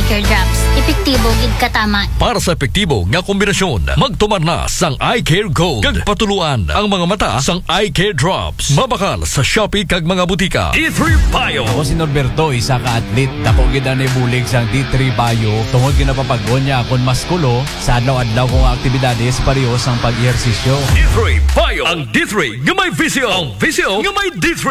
Care Drops. Epektibo gid katama. Para sa epektibo nga kombinasyon, magtumar na sang Eye Care Gold. Kag patuluan ang mga mata sang Eye Care Drops. Mabakal sa Shopee kag mga butika. D3 Bio. Ako si Norberto, isa ka atlet. Dako gid ani bulig sang D3 Bio. Tungod ginapapag-on niya akon maskulo sa adlaw-adlaw kong aktibidades pareho sang pag-ehersisyo. D3 Bio. Ang D3 nga may visyo. Ang visyo nga may D3.